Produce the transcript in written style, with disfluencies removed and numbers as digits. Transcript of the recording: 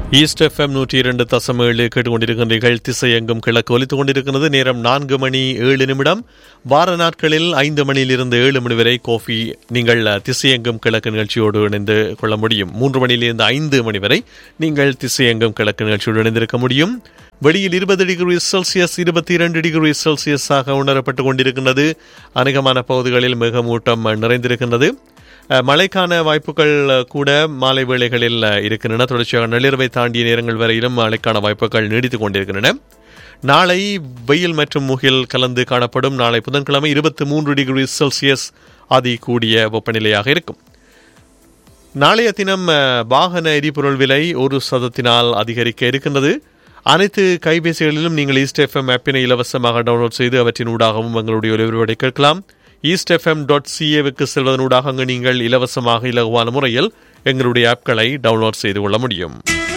East FM 102.7 கேட்டுக்கொண்டிருக்கின்றீர்கள். திசை எங்கும் கிழக்கு ஒலித்துக் கொண்டிருக்கிறது. நேரம் 4:07. வார நாட்களில் 5 மணியிலிருந்து 7 மணி வரை கோஃபி நீங்கள் திசை எங்கும் கிழக்கு நிகழ்ச்சியோடு இணைந்து கொள்ள முடியும். 3 மணியிலிருந்து 5 மணி வரை நீங்கள் திசை எங்கும் கிழக்கு நிகழ்ச்சியோடு இணைந்திருக்க முடியும். வெளியில் 20 டிகிரி செல்சியஸ் 22 டிகிரி செல்சியஸாக உணரப்பட்டுக் கொண்டிருக்கின்றது. அநேகமான பகுதிகளில் மேகமூட்டம் நிறைந்திருக்கின்றது. மழைக்கான வாய்ப்புகள் கூட மாலை வேளைகளில் இருக்கின்றன. தொடர்ச்சியாக நள்ளிரவை தாண்டிய நேரங்கள் வரையிலும் மழைக்கான வாய்ப்புகள் நீடித்துக் கொண்டிருக்கின்றன. நாளை வெயில் மற்றும் முகில் கலந்து காணப்படும். நாளை புதன்கிழமை 23 டிகிரி செல்சியஸ் அதி கூடிய வெப்பநிலையாக இருக்கும். நாளைய தினம் வாகன எரிபொருள் விலை 1% அதிகரிக்க இருக்கின்றது. அனைத்து கைபேசிகளிலும் நீங்கள் ஈஸ்ட் எஃப்எம் ஆப்பினை இலவசமாக டவுன்லோட் செய்து அவற்றின் ஊடாகவும் எங்களுடைய ஒலிபரப்பை கேட்கலாம். eastfm.ca செல்வதனூடாக அங்கு நீங்கள் இலவசமாக இலகுவான முறையில் எங்களுடைய ஆப்களை டவுன்லோட் செய்து கொள்ள முடியும்.